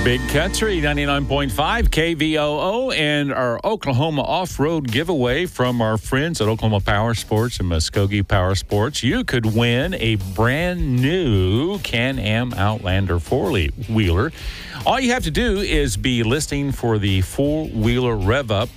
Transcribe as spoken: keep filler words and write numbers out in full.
Big Country ninety-nine point five K V O O and our Oklahoma off-road giveaway from our friends at Oklahoma Power Sports and Muskogee Power Sports. You could win a brand new Can-Am Outlander four-wheeler. All you have to do is be listening for the four-wheeler rev-up